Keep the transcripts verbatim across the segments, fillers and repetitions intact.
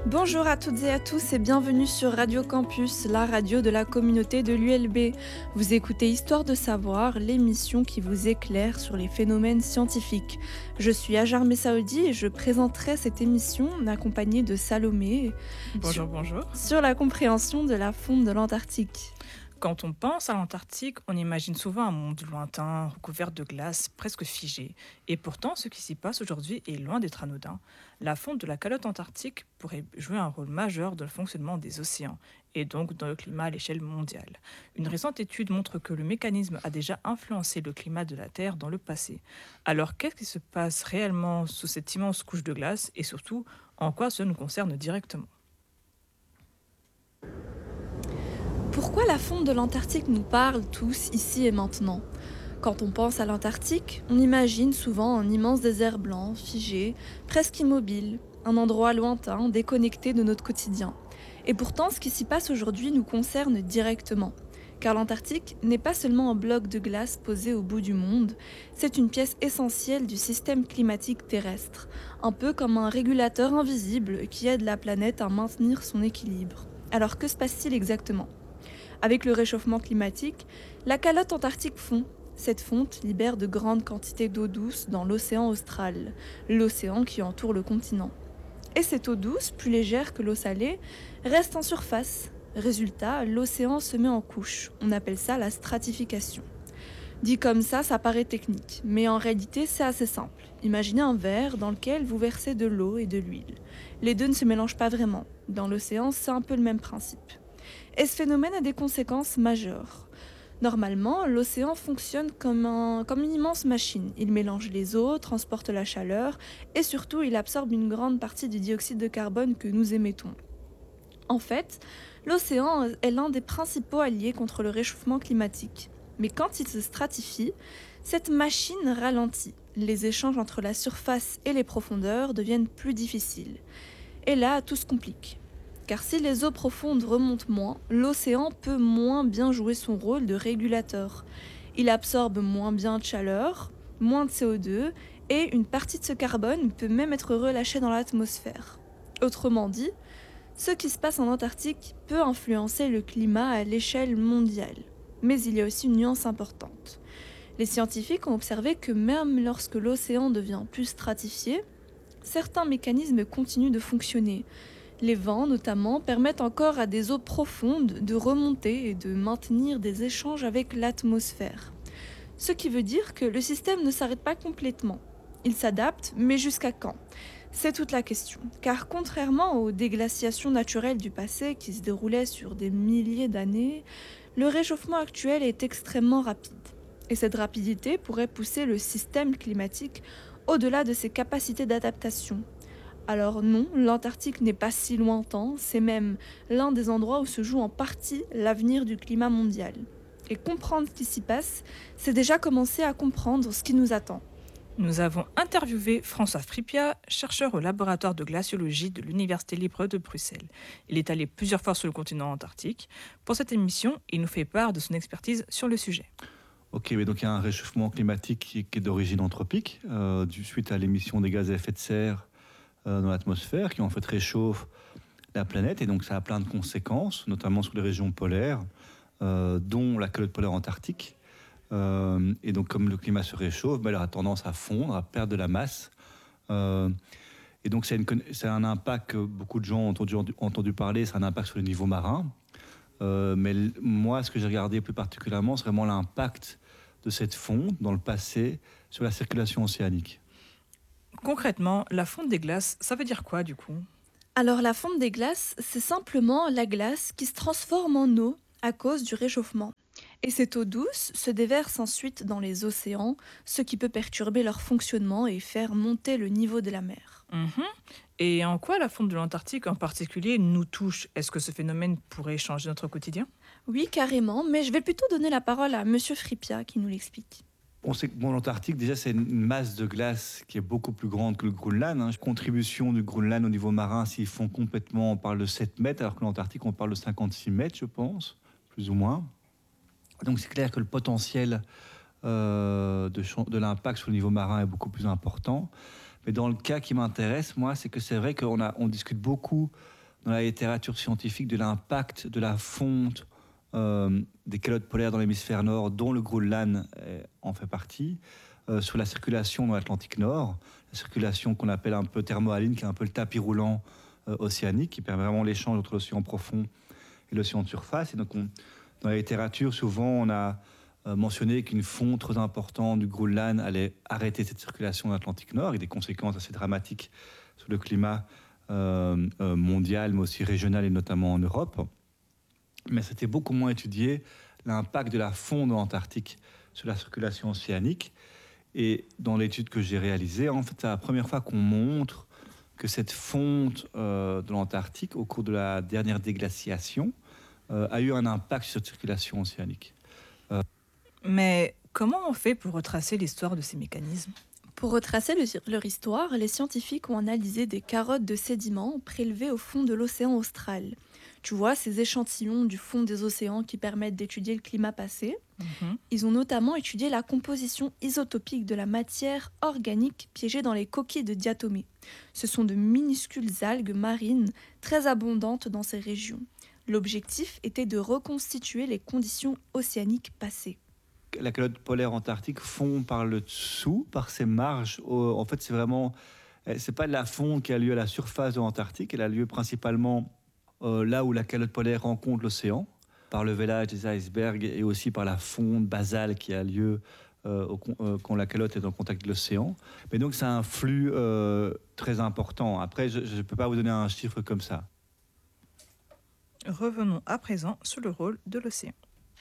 Bonjour à toutes et à tous et bienvenue sur Radio Campus, la radio de la communauté de l'U L B. Vous écoutez Histoire de savoir, l'émission qui vous éclaire sur les phénomènes scientifiques. Je suis Ajar Messaoudi et je présenterai cette émission accompagnée de Salomé Bonjour, sur, bonjour. sur la compréhension de la fonte de l'Antarctique. Quand on pense à l'Antarctique, on imagine souvent un monde lointain, recouvert de glace, presque figé. Et pourtant, ce qui s'y passe aujourd'hui est loin d'être anodin. La fonte de la calotte antarctique pourrait jouer un rôle majeur dans le fonctionnement des océans, et donc dans le climat à l'échelle mondiale. Une récente étude montre que le mécanisme a déjà influencé le climat de la Terre dans le passé. Alors, qu'est-ce qui se passe réellement sous cette immense couche de glace, et surtout, en quoi cela nous concerne directement ? Pourquoi la fonte de l'Antarctique nous parle tous ici et maintenant ? Quand on pense à l'Antarctique, on imagine souvent un immense désert blanc, figé, presque immobile, un endroit lointain, déconnecté de notre quotidien. Et pourtant, ce qui s'y passe aujourd'hui nous concerne directement. Car l'Antarctique n'est pas seulement un bloc de glace posé au bout du monde, c'est une pièce essentielle du système climatique terrestre, un peu comme un régulateur invisible qui aide la planète à maintenir son équilibre. Alors que se passe-t-il exactement ? Avec le réchauffement climatique, la calotte antarctique fond. Cette fonte libère de grandes quantités d'eau douce dans l'océan austral, l'océan qui entoure le continent. Et cette eau douce, plus légère que l'eau salée, reste en surface. Résultat, l'océan se met en couches. On appelle ça la stratification. Dit comme ça, ça paraît technique, mais en réalité, c'est assez simple. Imaginez un verre dans lequel vous versez de l'eau et de l'huile. Les deux ne se mélangent pas vraiment. Dans l'océan, c'est un peu le même principe. Et ce phénomène a des conséquences majeures. Normalement, l'océan fonctionne comme, un, comme une immense machine. Il mélange les eaux, transporte la chaleur et surtout, il absorbe une grande partie du dioxyde de carbone que nous émettons. En fait, l'océan est l'un des principaux alliés contre le réchauffement climatique. Mais quand il se stratifie, cette machine ralentit. Les échanges entre la surface et les profondeurs deviennent plus difficiles. Et là, tout se complique. Car si les eaux profondes remontent moins, l'océan peut moins bien jouer son rôle de régulateur. Il absorbe moins bien de chaleur, moins de C O deux, et une partie de ce carbone peut même être relâchée dans l'atmosphère. Autrement dit, ce qui se passe en Antarctique peut influencer le climat à l'échelle mondiale. Mais il y a aussi une nuance importante. Les scientifiques ont observé que même lorsque l'océan devient plus stratifié, certains mécanismes continuent de fonctionner. Les vents, notamment, permettent encore à des eaux profondes de remonter et de maintenir des échanges avec l'atmosphère. Ce qui veut dire que le système ne s'arrête pas complètement. Il s'adapte, mais jusqu'à quand ? C'est toute la question. Car contrairement aux déglaciations naturelles du passé qui se déroulaient sur des milliers d'années, le réchauffement actuel est extrêmement rapide. Et cette rapidité pourrait pousser le système climatique au-delà de ses capacités d'adaptation. Alors non, l'Antarctique n'est pas si lointain, c'est même l'un des endroits où se joue en partie l'avenir du climat mondial. Et comprendre ce qui s'y passe, c'est déjà commencer à comprendre ce qui nous attend. Nous avons interviewé François Fripia, chercheur au laboratoire de glaciologie de l'Université libre de Bruxelles. Il est allé plusieurs fois sur le continent antarctique. Pour cette émission, il nous fait part de son expertise sur le sujet. Ok, mais donc il y a un réchauffement climatique qui, qui est d'origine anthropique, euh, du, suite à l'émission des gaz à effet de serre euh, dans l'atmosphère, qui en fait réchauffe la planète, et donc ça a plein de conséquences, notamment sur les régions polaires, euh, dont la calotte polaire antarctique. Euh, et donc comme le climat se réchauffe, ben, elle a tendance à fondre, à perdre de la masse. Euh, et donc c'est, une, c'est un impact que beaucoup de gens ont entendu, entendu parler, c'est un impact sur le niveau marin. Euh, mais l- moi, ce que j'ai regardé plus particulièrement, c'est vraiment l'impact de cette fonte dans le passé sur la circulation océanique. Concrètement, la fonte des glaces, ça veut dire quoi du coup ? Alors la fonte des glaces, c'est simplement la glace qui se transforme en eau à cause du réchauffement. Et cette eau douce se déverse ensuite dans les océans, ce qui peut perturber leur fonctionnement et faire monter le niveau de la mer. Mhm. Et en quoi la fonte de l'Antarctique en particulier nous touche ? Est-ce que ce phénomène pourrait changer notre quotidien ? Oui, carrément, mais je vais plutôt donner la parole à Monsieur Fripia qui nous l'explique. On sait que bon, l'Antarctique, déjà, c'est une masse de glace qui est beaucoup plus grande que le Groenland. Hein. Contribution du Groenland au niveau marin, s'ils font complètement, on parle de sept mètres, alors que l'Antarctique, on parle de cinquante-six mètres, je pense, plus ou moins. Donc c'est clair que le potentiel euh, de, de l'impact sur le niveau marin est beaucoup plus important. Mais dans le cas qui m'intéresse, moi, c'est que c'est vrai qu'on a, on discute beaucoup dans la littérature scientifique de l'impact de la fonte euh, des calottes polaires dans l'hémisphère nord, dont le Groenland euh, en fait partie, euh, sur la circulation dans l'Atlantique Nord, la circulation qu'on appelle un peu thermohaline, qui est un peu le tapis roulant euh, océanique, qui permet vraiment l'échange entre l'océan profond et l'océan de surface. Et donc, on, dans la littérature, souvent, on a euh, mentionné qu'une fonte trop importante du Groenland allait arrêter cette circulation dans l'Atlantique Nord, avec des conséquences assez dramatiques sur le climat euh, euh, mondial, mais aussi régional, et notamment en Europe. Mais c'était beaucoup moins étudié l'impact de la fonte de l'Antarctique sur la circulation océanique. Et dans l'étude que j'ai réalisée, en fait, c'est la première fois qu'on montre que cette fonte euh, de l'Antarctique, au cours de la dernière déglaciation, euh, a eu un impact sur cette circulation océanique. Euh... Mais comment on fait pour retracer l'histoire de ces mécanismes ? Pour retracer le, leur histoire, les scientifiques ont analysé des carottes de sédiments prélevées au fond de l'océan austral. Tu vois, ces échantillons du fond des océans qui permettent d'étudier le climat passé. Mm-hmm. Ils ont notamment étudié la composition isotopique de la matière organique piégée dans les coquilles de diatomées. Ce sont de minuscules algues marines très abondantes dans ces régions. L'objectif était de reconstituer les conditions océaniques passées. La calotte polaire antarctique fond par le dessous, par ses marges. En fait, c'est vraiment, c'est pas de la fonte qui a lieu à la surface de l'Antarctique. Elle a lieu principalement euh, là où la calotte polaire rencontre l'océan, par le vélage des icebergs et aussi par la fonte basale qui a lieu euh, au, euh, quand la calotte est en contact de l'océan. Mais donc, c'est un flux euh, très important. Après, je ne peux pas vous donner un chiffre comme ça. Revenons à présent sur le rôle de l'océan.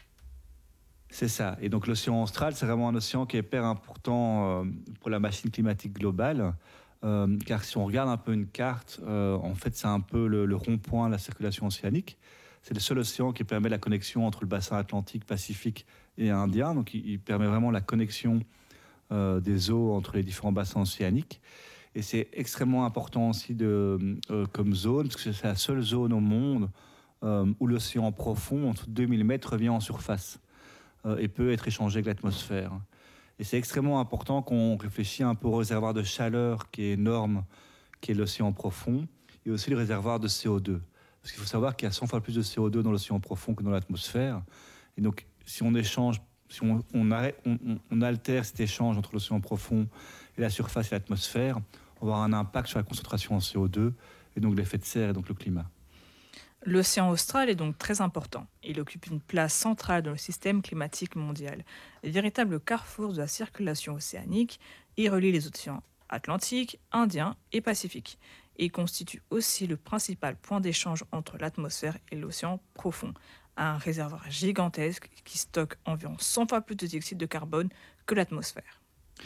C'est ça. Et donc l'océan austral, c'est vraiment un océan qui est hyper important euh, pour la machine climatique globale. Euh, car si on regarde un peu une carte, euh, en fait, c'est un peu le, le rond-point de la circulation océanique. C'est le seul océan qui permet la connexion entre le bassin atlantique, pacifique et indien. Donc il, il permet vraiment la connexion euh, des eaux entre les différents bassins océaniques. Et c'est extrêmement important aussi de, euh, comme zone, parce que c'est la seule zone au monde euh, où l'océan profond, entre deux mille mètres, revient en surface et peut être échangé avec l'atmosphère. Et c'est extrêmement important qu'on réfléchisse un peu au réservoir de chaleur qui est énorme, qui est l'océan profond, et aussi le réservoir de C O deux. Parce qu'il faut savoir qu'il y a cent fois plus de C O deux dans l'océan profond que dans l'atmosphère. Et donc, si on échange, si on, on, arrête, on, on altère cet échange entre l'océan profond et la surface et l'atmosphère, on va avoir un impact sur la concentration en C O deux, et donc l'effet de serre et donc le climat. L'océan austral est donc très important. Il occupe une place centrale dans le système climatique mondial. Véritable carrefour de la circulation océanique, il relie les océans Atlantique, Indien et Pacifique. Il constitue aussi le principal point d'échange entre l'atmosphère et l'océan profond. Un réservoir gigantesque qui stocke environ cent fois plus de dioxyde de carbone que l'atmosphère.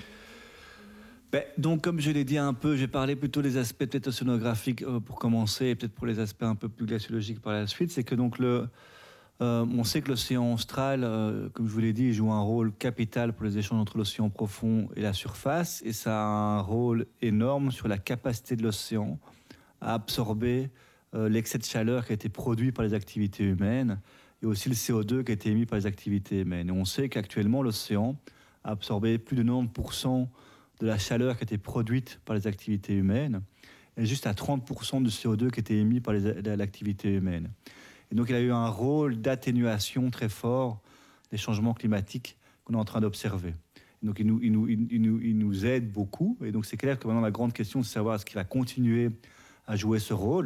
Ben, donc, comme je l'ai dit un peu, j'ai parlé plutôt des aspects peut-être océanographiques euh, pour commencer, et peut-être pour les aspects un peu plus glaciologiques par la suite. C'est que donc le, euh, on sait que l'océan austral, euh, comme je vous l'ai dit, joue un rôle capital pour les échanges entre l'océan profond et la surface, et ça a un rôle énorme sur la capacité de l'océan à absorber euh, l'excès de chaleur qui a été produit par les activités humaines, et aussi le C O deux qui a été émis par les activités humaines. Et on sait qu'actuellement, l'océan a absorbé plus de quatre-vingt-dix pour cent de la chaleur qui a été produite par les activités humaines, et juste à trente pour cent du C O deux qui a été émis par les, l'activité humaine. Et donc il a eu un rôle d'atténuation très fort des changements climatiques qu'on est en train d'observer. Et donc il nous, il, nous, il, nous, il nous aide beaucoup, et donc c'est clair que maintenant la grande question c'est de savoir est-ce qu'il va continuer à jouer ce rôle.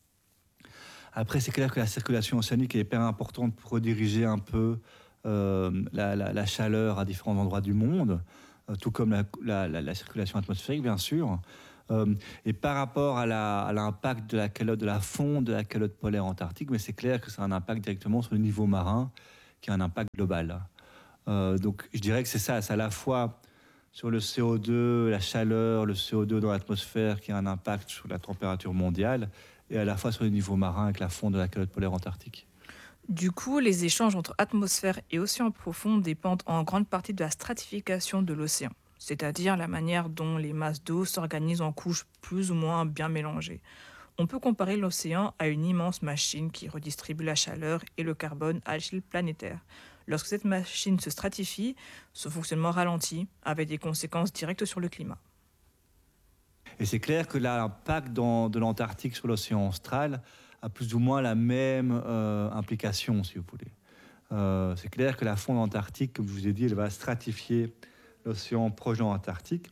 Après c'est clair que la circulation océanique est hyper importante pour rediriger un peu euh, la, la, la chaleur à différents endroits du monde, tout comme la, la, la, la circulation atmosphérique, bien sûr. Euh, et par rapport à, la, à l'impact de la calotte, de la fonte de la calotte polaire antarctique, mais c'est clair que ça a un impact directement sur le niveau marin, qui a un impact global. Euh, donc, je dirais que c'est ça, c'est à la fois sur le C O deux, la chaleur, le C O deux dans l'atmosphère, qui a un impact sur la température mondiale, et à la fois sur le niveau marin avec la fonte de la calotte polaire antarctique. Du coup, les échanges entre atmosphère et océan profond dépendent en grande partie de la stratification de l'océan, c'est-à-dire la manière dont les masses d'eau s'organisent en couches plus ou moins bien mélangées. On peut comparer l'océan à une immense machine qui redistribue la chaleur et le carbone à l'échelle planétaire. Lorsque cette machine se stratifie, son fonctionnement ralentit, avec des conséquences directes sur le climat. Et c'est clair que l'impact dans, de l'Antarctique sur l'océan austral a plus ou moins la même euh, implication, si vous voulez. Euh, c'est clair que la fonte antarctique, comme je vous ai dit, elle va stratifier l'océan proche de l'Antarctique,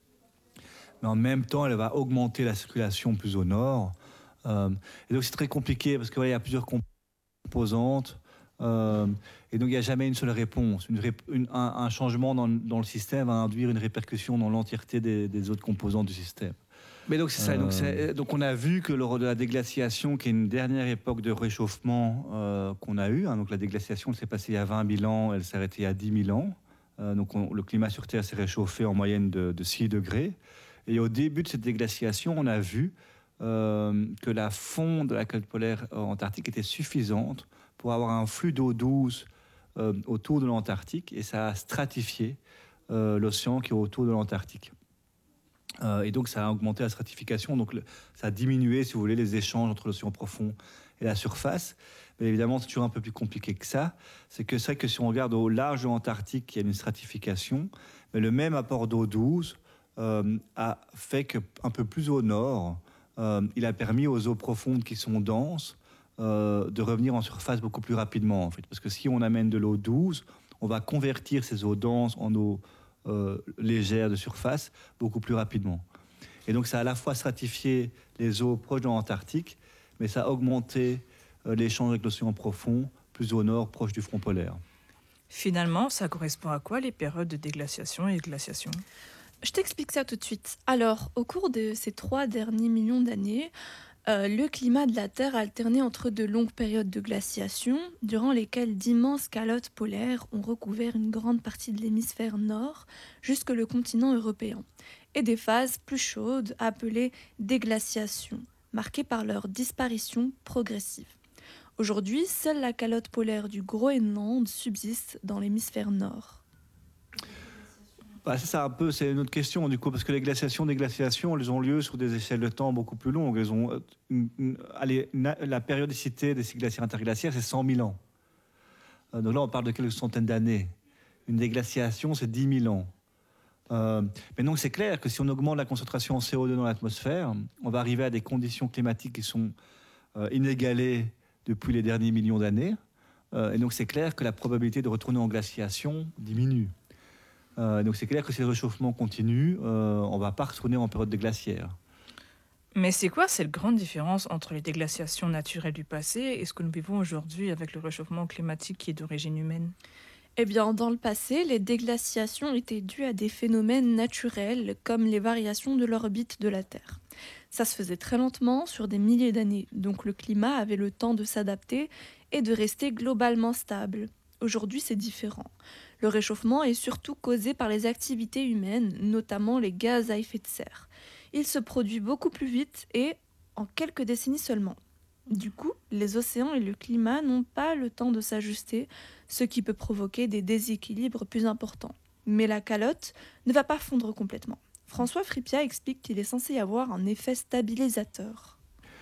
mais en même temps, elle va augmenter la circulation plus au nord. Euh, et donc, c'est très compliqué parce qu'il ouais, y a plusieurs composantes. Euh, et donc, il n'y a jamais une seule réponse. Une rép une, un, un changement dans, dans le système va induire une répercussion dans l'entièreté des, des autres composantes du système. Mais donc, c'est ça. Donc, c'est, donc, on a vu que lors de la déglaciation, qui est une dernière époque de réchauffement euh, qu'on a eue, hein, donc la déglaciation, elle s'est passée il y a vingt mille ans, elle s'est arrêtée il y a dix mille ans. Euh, donc, on, le climat sur Terre s'est réchauffé en moyenne de, de six degrés. Et au début de cette déglaciation, on a vu euh, que la fonte de la calotte polaire antarctique était suffisante pour avoir un flux d'eau douce euh, autour de l'Antarctique, et ça a stratifié euh, l'océan qui est autour de l'Antarctique. Euh, et donc ça a augmenté la stratification, donc le, ça a diminué, si vous voulez, les échanges entre l'océan profond et la surface. Mais évidemment, c'est toujours un peu plus compliqué que ça. C'est que c'est vrai que si on regarde au large de l'Antarctique, il y a une stratification, mais le même apport d'eau douce euh, a fait qu'un peu plus au nord, euh, il a permis aux eaux profondes qui sont denses euh, de revenir en surface beaucoup plus rapidement, en fait. Parce que si on amène de l'eau douce, on va convertir ces eaux denses en eau Euh, légère de surface beaucoup plus rapidement. Et donc ça a à la fois stratifié les eaux proches de l'Antarctique, mais ça a augmenté euh, l'échange avec l'océan profond, plus au nord, proche du front polaire. Finalement, ça correspond à quoi les périodes de déglaciation et de glaciation? Je t'explique ça tout de suite. Alors, au cours de ces trois derniers millions d'années, Euh, le climat de la Terre a alterné entre de longues périodes de glaciation, durant lesquelles d'immenses calottes polaires ont recouvert une grande partie de l'hémisphère nord jusque le continent européen, et des phases plus chaudes appelées déglaciations, marquées par leur disparition progressive. Aujourd'hui, seule la calotte polaire du Groenland subsiste dans l'hémisphère nord. Bah, c'est ça un peu, c'est une autre question du coup, parce que les glaciations, des glaciations, elles ont lieu sur des échelles de temps beaucoup plus longues. Elles ont, une, une, allez, une, la périodicité des cycles glaciaires interglaciaires, c'est cent mille ans. Euh, donc là, on parle de quelques centaines d'années. Une déglaciation, c'est dix mille ans. Euh, mais donc c'est clair que si on augmente la concentration en C O deux dans l'atmosphère, on va arriver à des conditions climatiques qui sont euh, inégalées depuis les derniers millions d'années. Euh, et donc c'est clair que la probabilité de retourner en glaciation diminue. Euh, donc c'est clair que si le réchauffement continue, euh, on ne va pas retourner en période de glaciaire. Mais c'est quoi cette grande différence entre les déglaciations naturelles du passé et ce que nous vivons aujourd'hui avec le réchauffement climatique qui est d'origine humaine? Eh bien, dans le passé, les déglaciations étaient dues à des phénomènes naturels comme les variations de l'orbite de la Terre. Ça se faisait très lentement, sur des milliers d'années, donc le climat avait le temps de s'adapter et de rester globalement stable. Aujourd'hui, c'est différent. Le réchauffement est surtout causé par les activités humaines, notamment les gaz à effet de serre. Il se produit beaucoup plus vite et en quelques décennies seulement. Du coup, les océans et le climat n'ont pas le temps de s'ajuster, ce qui peut provoquer des déséquilibres plus importants. Mais la calotte ne va pas fondre complètement. François Fripia explique qu'il est censé y avoir un effet stabilisateur.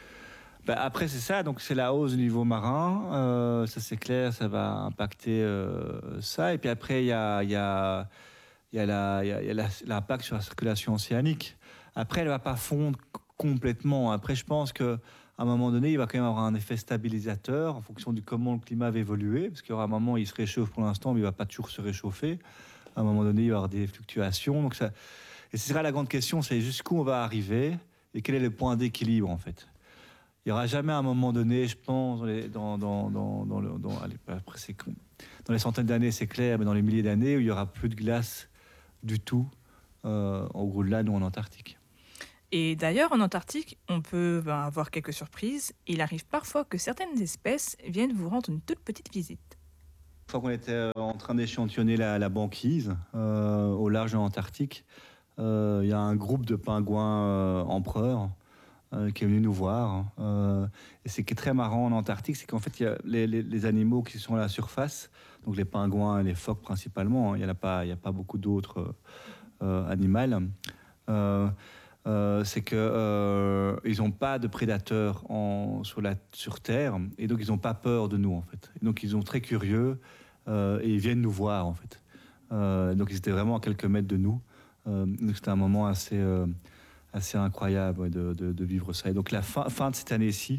Ben après, c'est ça, donc c'est la hausse du niveau marin, euh, ça c'est clair, ça va impacter euh, ça. Et puis après, il y a, y a, y a, la, y a, y a la, l'impact sur la circulation océanique. Après, elle ne va pas fondre complètement. Après, je pense qu'à un moment donné, il va quand même avoir un effet stabilisateur en fonction de comment le climat va évoluer, parce qu'il y aura un moment où il se réchauffe pour l'instant, mais il ne va pas toujours se réchauffer. À un moment donné, il va y avoir des fluctuations. Donc ça... Et ce sera la grande question, c'est jusqu'où on va arriver et quel est le point d'équilibre, en fait. Il n'y aura jamais un moment donné, je pense, dans les, dans, dans, dans, dans le, dans, allez, après c'est con. Dans les centaines d'années, c'est clair, mais dans les milliers d'années, où il n'y aura plus de glace du tout euh, au Groenland ou en Antarctique. Et d'ailleurs, en Antarctique, on peut ben, avoir quelques surprises. Il arrive parfois que certaines espèces viennent vous rendre une toute petite visite. Une fois qu'on était en train d'échantillonner la, la banquise euh, au large de l'Antarctique, euh, il y a un groupe de pingouins euh, empereurs Euh, qui est venu nous voir. Euh, et ce qui est très marrant en Antarctique, c'est qu'en fait, il y a les, les, les animaux qui sont à la surface, donc les pingouins et les phoques principalement, hein, il n'y a pas, il n'y a pas beaucoup d'autres euh, animaux. Euh, euh, c'est qu'ils euh, n'ont pas de prédateurs en, sur, la, sur Terre, et donc ils n'ont pas peur de nous, en fait. Et donc ils sont très curieux, euh, et ils viennent nous voir, en fait. Euh, donc ils étaient vraiment à quelques mètres de nous. Euh, donc c'était un moment assez... Euh, assez incroyable ouais, de, de, de vivre ça. Et donc la fin, fin de cette année-ci,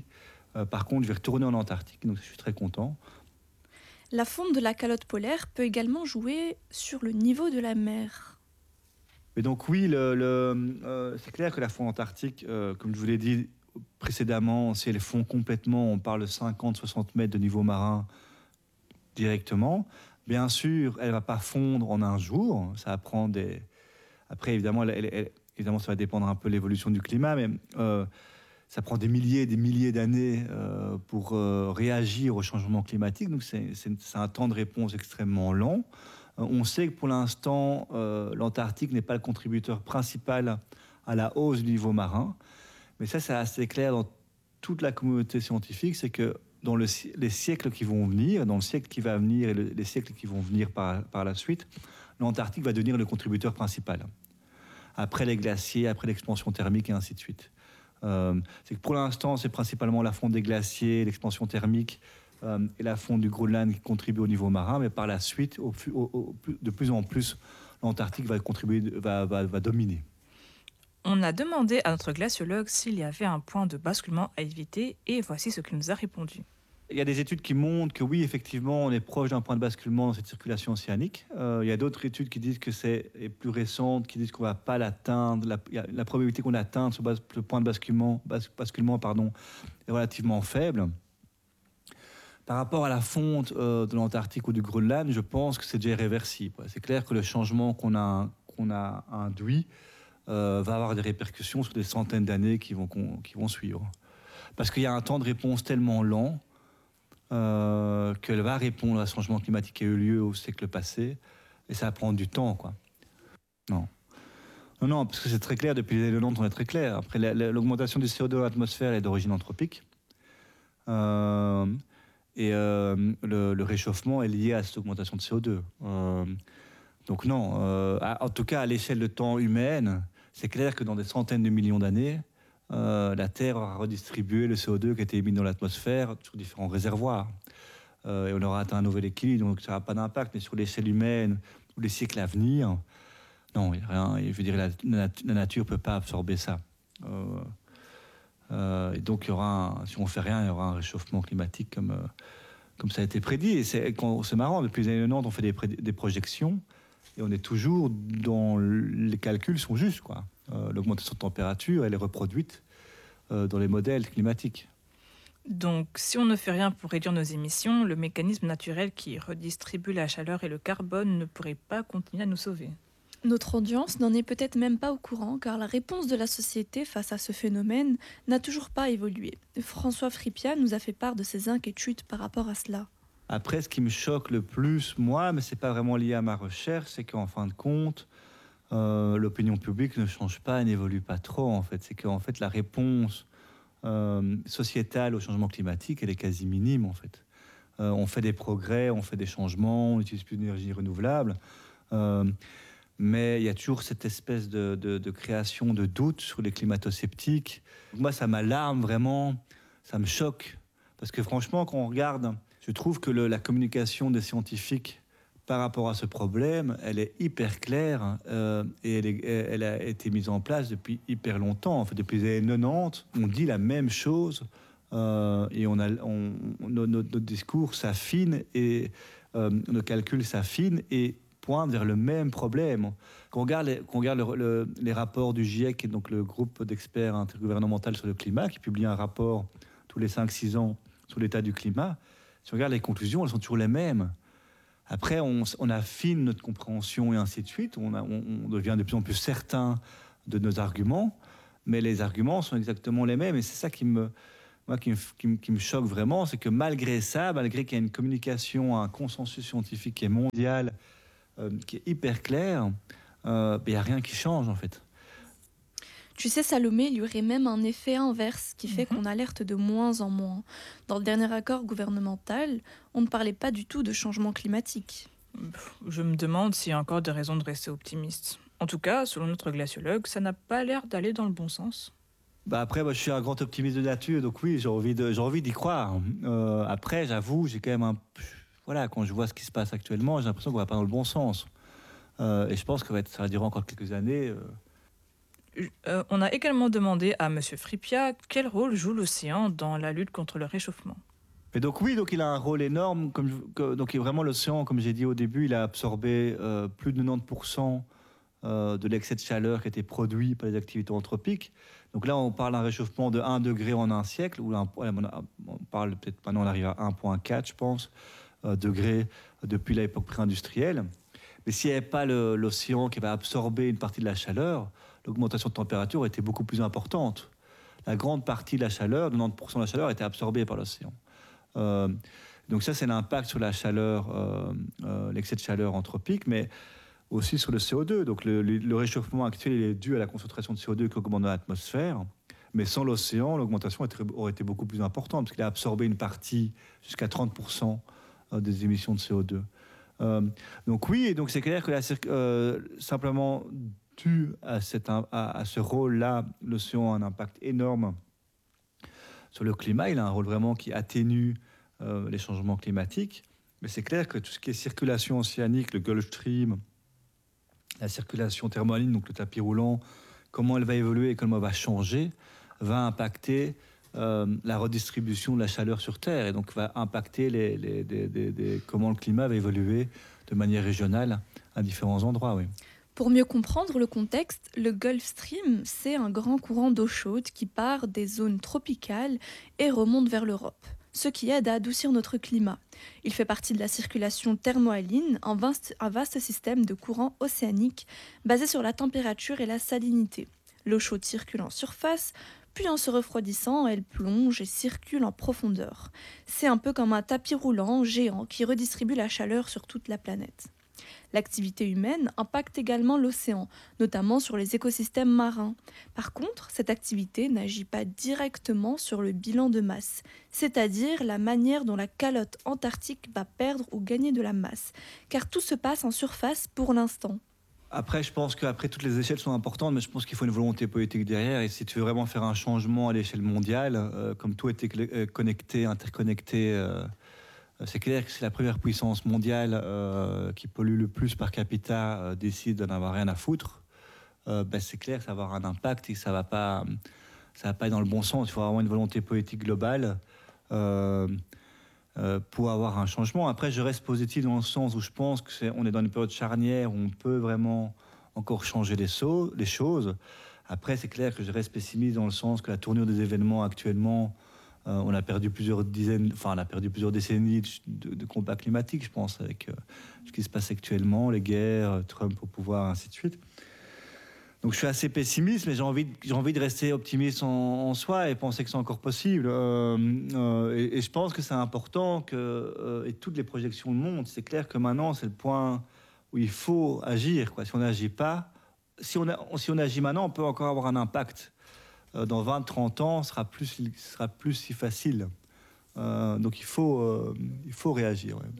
Euh, par contre, je vais retourner en Antarctique, donc je suis très content. La fonte de la calotte polaire peut également jouer sur le niveau de la mer. Et donc oui, le, le, euh, c'est clair que la fonte antarctique, euh, comme je vous l'ai dit précédemment, si elle fond complètement, on parle de cinquante à soixante mètres de niveau marin directement. Bien sûr, elle ne va pas fondre en un jour. Ça va prendre des... Après, évidemment, elle, elle, elle, évidemment, ça va dépendre un peu de l'évolution du climat, mais euh, ça prend des milliers et des milliers d'années euh, pour euh, réagir au changement climatique. Donc c'est, c'est, c'est un temps de réponse extrêmement lent. On sait que pour l'instant, euh, l'Antarctique n'est pas le contributeur principal à la hausse du niveau marin. Mais ça, c'est assez clair dans toute la communauté scientifique, c'est que dans le, les siècles qui vont venir, dans le siècle qui va venir et le, les siècles qui vont venir par, par la suite, l'Antarctique va devenir le contributeur principal. Après les glaciers, après l'expansion thermique et ainsi de suite. Euh, c'est que pour l'instant, c'est principalement la fonte des glaciers, l'expansion thermique, Euh, et la fonte du Groenland qui contribue au niveau marin, mais par la suite, au, au, au, de plus en plus, l'Antarctique va, contribuer, va, va, va dominer. On a demandé à notre glaciologue s'il y avait un point de basculement à éviter et voici ce qu'il nous a répondu. Il y a des études qui montrent que oui, effectivement, on est proche d'un point de basculement dans cette circulation océanique. Euh, il y a d'autres études qui disent que c'est et plus récentes, qui disent qu'on ne va pas l'atteindre. La, la probabilité qu'on atteigne ce, bas, ce point de basculement, bas, basculement pardon, est relativement faible. Par rapport à la fonte euh, de l'Antarctique ou du Groenland, je pense que c'est déjà irréversible. C'est clair que le changement qu'on a, qu'on a induit euh, va avoir des répercussions sur des centaines d'années qui vont, qui vont suivre. Parce qu'il y a un temps de réponse tellement lent euh, qu'elle va répondre à ce changement climatique qui a eu lieu au siècle passé, et ça va prendre du temps, quoi. Non. Non, non, parce que c'est très clair, depuis les années quatre-vingt-dix, on est très clair. Après, la, la, l'augmentation du C O deux dans l'atmosphère est d'origine anthropique. Euh, Et euh, le, le réchauffement est lié à cette augmentation de C O deux. Euh, donc non, euh, à, en tout cas à l'échelle de temps humaine, c'est clair que dans des centaines de millions d'années, euh, la Terre aura redistribué le C O deux qui a été émis dans l'atmosphère sur différents réservoirs. Euh, et on aura atteint un nouvel équilibre, donc ça n'aura pas d'impact. Mais sur l'échelle humaine, ou les siècles à venir, non, il n'y a rien. Je veux dire, la, la, la nature ne peut pas absorber ça. Euh, Euh, et donc, il y aura un, si on ne fait rien, il y aura un réchauffement climatique comme, euh, comme ça a été prédit. Et c'est, quand, c'est marrant, depuis les années quatre-vingt-dix, on fait des, pré, des projections et on est toujours dans... Les calculs sont justes, quoi. Euh, l'augmentation de température, elle est reproduite euh, dans les modèles climatiques. Donc, si on ne fait rien pour réduire nos émissions, le mécanisme naturel qui redistribue la chaleur et le carbone ne pourrait pas continuer à nous sauver. Notre audience n'en est peut-être même pas au courant car la réponse de la société face à ce phénomène n'a toujours pas évolué. François Fripia nous a fait part de ses inquiétudes par rapport à cela. Après, ce qui me choque le plus, moi, mais ce n'est pas vraiment lié à ma recherche, c'est qu'en fin de compte, euh, l'opinion publique ne change pas, n'évolue pas trop, en fait. C'est qu'en fait, la réponse euh, sociétale au changement climatique, elle est quasi minime, en fait. Euh, on fait des progrès, on fait des changements, on utilise plus d'énergie renouvelable. Euh, Mais il y a toujours cette espèce de, de, de création de doute sur les climato-sceptiques. Moi, ça m'alarme vraiment, ça me choque. Parce que franchement, quand on regarde, je trouve que le, la communication des scientifiques par rapport à ce problème, elle est hyper claire euh, et elle, est, elle a été mise en place depuis hyper longtemps. En fait, depuis les années quatre-vingt-dix, on dit la même chose euh, et on a, on, nos, notre discours s'affine et euh, nos calculs s'affinent et pointe vers le même problème. Quand on regarde les, quand on regarde le, le, les rapports du GIEC, donc le groupe d'experts intergouvernemental sur le climat, qui publie un rapport tous les cinq six ans sur l'état du climat, si on regarde les conclusions, elles sont toujours les mêmes. Après, on, on affine notre compréhension et ainsi de suite. On, a, on, on devient de plus en plus certain de nos arguments, mais les arguments sont exactement les mêmes. Et c'est ça qui me, moi, qui me, qui me, qui me choque vraiment, c'est que malgré ça, malgré qu'il y a une communication, un consensus scientifique qui est mondial, Euh, qui est hyper clair, il euh, n'y a rien qui change en fait. Tu sais, Salomé, il y aurait même un effet inverse qui fait mm-hmm. qu'on alerte de moins en moins. Dans le dernier accord gouvernemental, on ne parlait pas du tout de changement climatique. Je me demande s'il y a encore des raisons de rester optimiste. En tout cas, selon notre glaciologue, ça n'a pas l'air d'aller dans le bon sens. Bah après, moi, je suis un grand optimiste de nature, donc oui, j'ai envie, de, j'ai envie d'y croire. Euh, après, j'avoue, j'ai quand même un... Voilà, quand je vois ce qui se passe actuellement, j'ai l'impression qu'on va pas dans le bon sens. Euh, et je pense que ça va durer encore quelques années. Euh... Euh, on a également demandé à Monsieur Fripia quel rôle joue l'océan dans la lutte contre le réchauffement. Et donc oui, donc il a un rôle énorme. Comme, que, donc vraiment l'océan, comme j'ai dit au début, il a absorbé euh, plus de quatre-vingt-dix pour cent euh, de l'excès de chaleur qui était produit par les activités anthropiques. Donc là, on parle d'un réchauffement de un degré en un siècle, ou un, on parle peut-être maintenant, on arrive à un virgule quatre, je pense, euh, degrés depuis l'époque pré-industrielle. Mais s'il n'y avait pas le, l'océan qui va absorber une partie de la chaleur, l'augmentation de température était beaucoup plus importante. La grande partie de la chaleur, quatre-vingt-dix pour cent de la chaleur, était absorbée par l'océan. Euh, donc ça, c'est l'impact sur la chaleur, euh, euh, l'excès de chaleur anthropique, mais aussi sur le C O deux. Donc le, le, le réchauffement actuel il est dû à la concentration de C O deux qui augmente dans l'atmosphère, mais sans l'océan, l'augmentation aurait été beaucoup plus importante, parce qu'il a absorbé une partie, jusqu'à trente pour cent des émissions de C O deux. Euh, donc oui, et donc c'est clair que la, euh, simplement dû à, cette, à, à ce rôle-là, l'océan a un impact énorme sur le climat. Il a un rôle vraiment qui atténue euh, les changements climatiques. Mais c'est clair que tout ce qui est circulation océanique, le Gulf Stream, la circulation thermohaline, donc le tapis roulant, comment elle va évoluer et comment elle va changer, va impacter euh, la redistribution de la chaleur sur Terre et donc va impacter les, les, les, les, les, comment le climat va évoluer de manière régionale à différents endroits. Oui. Pour mieux comprendre le contexte, le Gulf Stream, c'est un grand courant d'eau chaude qui part des zones tropicales et remonte vers l'Europe, ce qui aide à adoucir notre climat. Il fait partie de la circulation thermohaline, un vaste, un vaste système de courants océaniques basé sur la température et la salinité. L'eau chaude circule en surface, puis en se refroidissant, elle plonge et circule en profondeur. C'est un peu comme un tapis roulant géant qui redistribue la chaleur sur toute la planète. L'activité humaine impacte également l'océan, notamment sur les écosystèmes marins. Par contre, cette activité n'agit pas directement sur le bilan de masse, c'est-à-dire la manière dont la calotte antarctique va perdre ou gagner de la masse, car tout se passe en surface pour l'instant. Après, je pense qu'après, toutes les échelles sont importantes, mais je pense qu'il faut une volonté politique derrière. Et si tu veux vraiment faire un changement à l'échelle mondiale, euh, comme tout est connecté, interconnecté, euh, c'est clair que si la première puissance mondiale euh, qui pollue le plus par capita euh, décide d'en avoir rien à foutre, euh, ben c'est clair que ça va avoir un impact et que ça va pas, ça va pas être dans le bon sens. Il faut avoir une volonté politique globale euh, euh, pour avoir un changement. Après, je reste positif dans le sens où je pense que c'est, on est dans une période charnière où on peut vraiment encore changer les, so- les choses. Après, c'est clair que je reste pessimiste dans le sens que la tournure des événements actuellement, Euh, on a perdu plusieurs dizaines, enfin, on a perdu plusieurs décennies de, de combat climatique, je pense, avec euh, ce qui se passe actuellement, les guerres, Trump au pouvoir, ainsi de suite. Donc, je suis assez pessimiste, mais j'ai envie, de, j'ai envie de rester optimiste en, en soi et penser que c'est encore possible. Euh, euh, et, et je pense que c'est important que euh, et toutes les projections le montrent. C'est clair que maintenant, c'est le point où il faut agir, quoi. Si on n'agit pas, si on, a, si on agit maintenant, on peut encore avoir un impact. Dans vingt trente ans, ce sera plus, sera plus si facile. Euh, donc il faut, euh, il faut réagir. Ouais.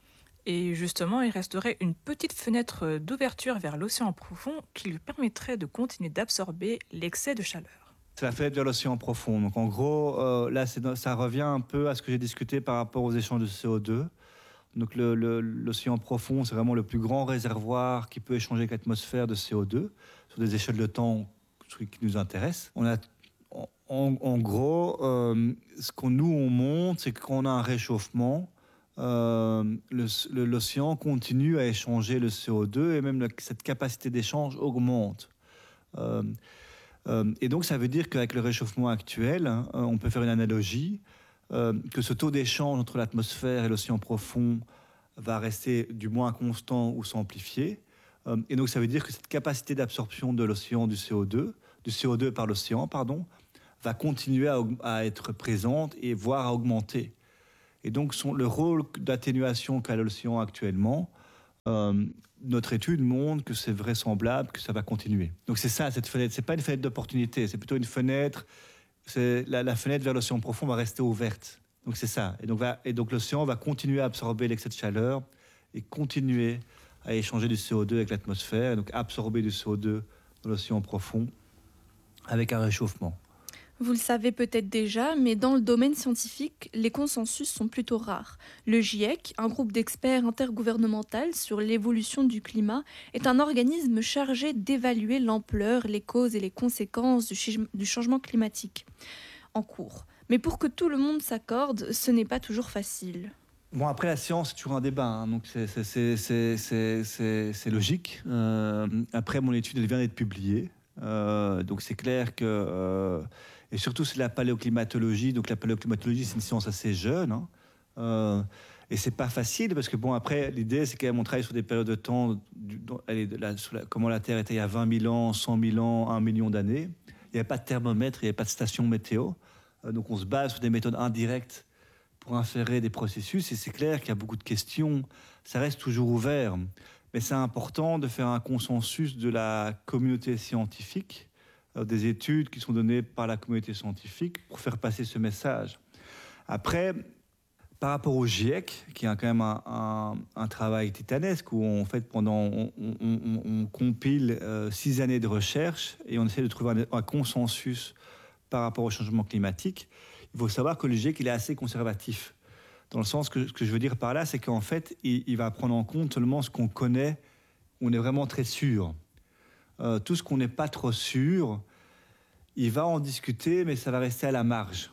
Et justement, il resterait une petite fenêtre d'ouverture vers l'océan profond qui lui permettrait de continuer d'absorber l'excès de chaleur. C'est la fenêtre vers l'océan profond. Donc en gros, euh, là, c'est, ça revient un peu à ce que j'ai discuté par rapport aux échanges de C O deux. Donc le, le, l'océan profond, c'est vraiment le plus grand réservoir qui peut échanger avec l'atmosphère de C O deux sur des échelles de temps qui nous intéresse. On a, en, en gros, euh, ce qu'on nous on montre, c'est que quand on a un réchauffement, euh, le, le, l'océan continue à échanger le C O deux et même la, cette capacité d'échange augmente. Euh, euh, et donc ça veut dire qu'avec le réchauffement actuel, hein, on peut faire une analogie, euh, que ce taux d'échange entre l'atmosphère et l'océan profond va rester du moins constant ou s'amplifier. Et donc, ça veut dire que cette capacité d'absorption de l'océan du C O deux, du C O deux par l'océan, pardon, va continuer à, à être présente et voire à augmenter. Et donc, son, le rôle d'atténuation qu'a l'océan actuellement, euh, notre étude montre que c'est vraisemblable que ça va continuer. Donc, c'est ça, cette fenêtre. C'est pas une fenêtre d'opportunité, c'est plutôt une fenêtre. C'est la, la fenêtre vers l'océan profond va rester ouverte. Donc, c'est ça. Et donc, va, et donc l'océan va continuer à absorber l'excès de chaleur et continuer à échanger du C O deux avec l'atmosphère, et donc absorber du C O deux dans l'océan profond avec un réchauffement. Vous le savez peut-être déjà, mais dans le domaine scientifique, les consensus sont plutôt rares. Le GIEC, un groupe d'experts intergouvernemental sur l'évolution du climat, est un organisme chargé d'évaluer l'ampleur, les causes et les conséquences du, chi- du changement climatique en cours. Mais pour que tout le monde s'accorde, ce n'est pas toujours facile. Bon, après, la science, c'est toujours un débat, hein, donc c'est c'est- c'est- c'est- c'est- c'est- c'est logique. Euh, après, mon étude, elle vient d'être publiée. Euh, donc c'est clair que... euh, et surtout, c'est la paléoclimatologie. Donc la paléoclimatologie, c'est une science assez jeune. Hein. Euh, et c'est pas facile, parce que, bon, après, l'idée, c'est quand même on travaille sur des périodes de temps, du, dont- allez, de la- sur la- comment la Terre était il y a vingt mille ans, cent mille ans, un million d'années. Il n'y avait pas de thermomètre, il n'y avait pas de station météo. Euh, donc on se base sur des méthodes indirectes pour inférer des processus, et c'est clair qu'il y a beaucoup de questions, ça reste toujours ouvert, mais c'est important de faire un consensus de la communauté scientifique, euh, des études qui sont données par la communauté scientifique pour faire passer ce message. Après, par rapport au GIEC, qui a quand même un, un, un travail titanesque, où en fait, pendant, on, on, on, on compile euh, six années de recherche et on essaie de trouver un, un consensus par rapport au changement climatique. Il faut savoir que le GIEC, il est assez conservatif. Dans le sens que ce que je veux dire par là, c'est qu'en fait, il, il va prendre en compte seulement ce qu'on connaît, on est vraiment très sûr. Euh, tout ce qu'on n'est pas trop sûr, il va en discuter, mais ça va rester à la marge.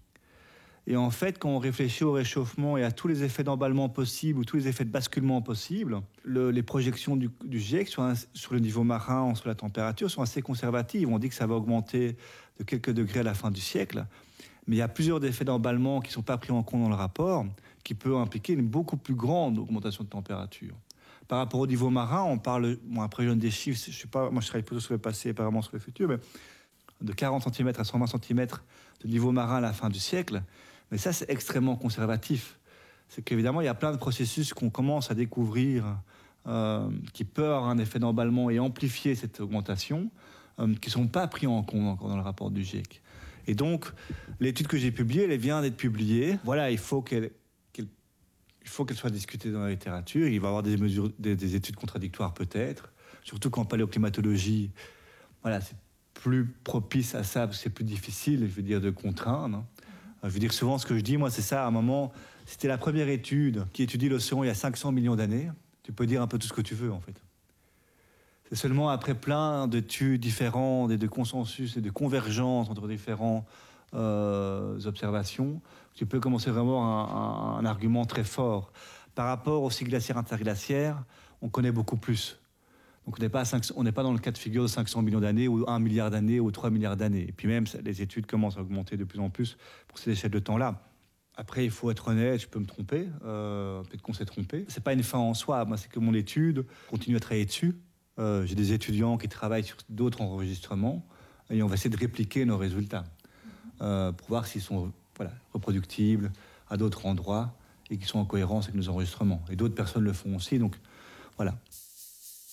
Et en fait, quand on réfléchit au réchauffement et à tous les effets d'emballement possibles ou tous les effets de basculement possibles, le, les projections du, du GIEC sur, un, sur le niveau marin, sur la température, sont assez conservatives. On dit que ça va augmenter de quelques degrés à la fin du siècle. Mais il y a plusieurs effets d'emballement qui ne sont pas pris en compte dans le rapport, qui peuvent impliquer une beaucoup plus grande augmentation de température. Par rapport au niveau marin, on parle, bon, après je donne des chiffres, je suis pas, moi je travaille plutôt sur le passé et pas vraiment sur le futur, mais de quarante centimètres à cent vingt centimètres de niveau marin à la fin du siècle. Mais ça, c'est extrêmement conservatif. C'est qu'évidemment, il y a plein de processus qu'on commence à découvrir euh, qui peuvent avoir un effet d'emballement et amplifier cette augmentation, euh, qui ne sont pas pris en compte encore dans le rapport du GIEC. Et donc, l'étude que j'ai publiée, elle vient d'être publiée. Voilà, il faut qu'elle, qu'elle, il faut qu'elle soit discutée dans la littérature. Il va y avoir des, mesures, des, des études contradictoires peut-être, surtout qu'en paléoclimatologie, voilà, c'est plus propice à ça, parce que c'est plus difficile, je veux dire, de contraindre. Je veux dire, souvent, ce que je dis, moi, c'est ça, à un moment, c'était la première étude qui étudie l'océan il y a cinq cents millions d'années. Tu peux dire un peu tout ce que tu veux, en fait. C'est seulement après plein d'études différentes et de consensus et de convergence entre différentes euh, observations que tu peux commencer vraiment un, un, un argument très fort. Par rapport au cycle glaciaire interglaciaire, on connaît beaucoup plus. Donc on n'est pas, pas dans le cas de figure de cinq cents millions d'années ou un milliard d'années ou trois milliards d'années. Et puis même, les études commencent à augmenter de plus en plus pour ces échelles de temps-là. Après, il faut être honnête, je peux me tromper, euh, peut-être qu'on s'est trompé. C'est pas une fin en soi, moi, c'est que mon étude continue à travailler dessus. Euh, j'ai des étudiants qui travaillent sur d'autres enregistrements et on va essayer de répliquer nos résultats euh, pour voir s'ils sont voilà, reproductibles à d'autres endroits et qu'ils sont en cohérence avec nos enregistrements. Et d'autres personnes le font aussi, donc voilà.